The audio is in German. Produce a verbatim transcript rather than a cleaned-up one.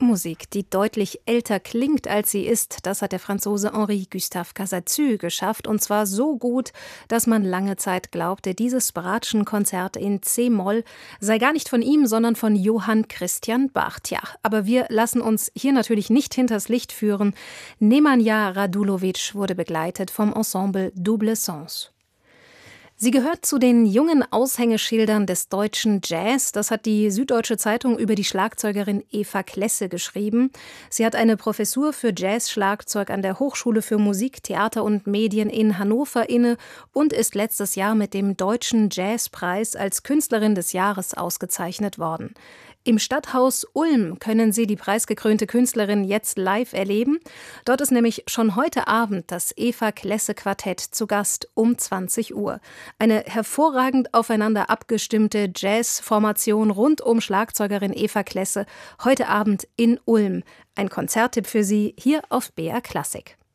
Popmusik, die deutlich älter klingt, als sie ist, das hat der Franzose Henri Gustave Casatsu geschafft. Und zwar so gut, dass man lange Zeit glaubte, dieses Bratschen-Konzert in C-Moll sei gar nicht von ihm, sondern von Johann Christian Bach. Tja, aber wir lassen uns hier natürlich nicht hinters Licht führen. Nemanja Radulovic wurde begleitet vom Ensemble Double Sens. Sie gehört zu den jungen Aushängeschildern des deutschen Jazz. Das hat die Süddeutsche Zeitung über die Schlagzeugerin Eva Klesse geschrieben. Sie hat eine Professur für Jazz-Schlagzeug an der Hochschule für Musik, Theater und Medien in Hannover inne und ist letztes Jahr mit dem Deutschen Jazzpreis als Künstlerin des Jahres ausgezeichnet worden. Im Stadthaus Ulm können Sie die preisgekrönte Künstlerin jetzt live erleben. Dort ist nämlich schon heute Abend das Eva Klesse Quartett zu Gast um zwanzig Uhr. Eine hervorragend aufeinander abgestimmte Jazzformation rund um Schlagzeugerin Eva Klesse heute Abend in Ulm. Ein Konzerttipp für Sie hier auf B R Klassik.